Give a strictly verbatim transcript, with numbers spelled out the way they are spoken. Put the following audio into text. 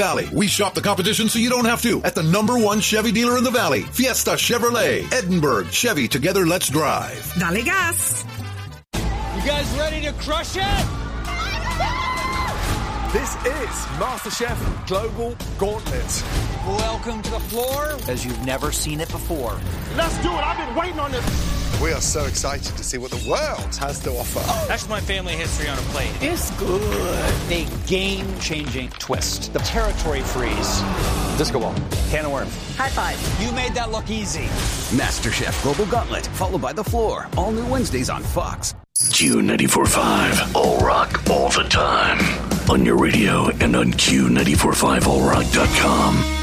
Valley. We shop the competition so you don't have to. At the number one Chevy dealer in the Valley, Fiesta Chevrolet. Edinburgh, Chevy, together let's drive. Dale gas. You guys ready to crush it? This is MasterChef Global Gauntlet. Welcome to the floor as you've never seen it before. Let's do it. I've been waiting on this. We are so excited to see what the world has to offer. That's my family history on a plate. It's good. A game-changing twist. The territory freeze. Disco ball. Can of worms. High five. You made that look easy. MasterChef Global Gauntlet, followed by The Floor. All new Wednesdays on Fox. Q ninety-four point five, all rock, all the time. On your radio and on Q nine four five all rock dot com.